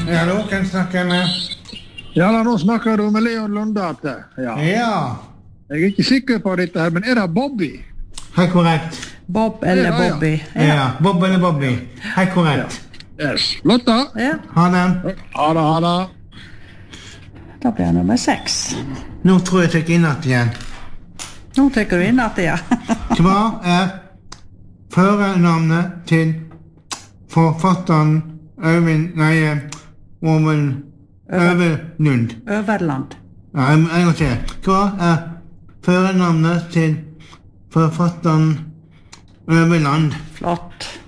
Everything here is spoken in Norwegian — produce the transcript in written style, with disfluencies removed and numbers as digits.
Hallo, hvem snakker jeg med? Ja, da, nå snakker du med Leon Lundate. Ja. Jeg er ikke sikker på dette her, men er det Bobby? Helt korrekt. Bob eller Bobby. Ja, Bob eller Bobby. Helt korrekt. Yes. Lotta? Ja. Ha det. Ha det, ha det. Da blir det nummer 6. Nå tror jeg inn igjen. Nå trykker du inn at ja. Hva førernavnet til forfatteren Øverlund? Øverland. Ja, en gang til. Hva førernavnet til forfatteren Øverland? Flott.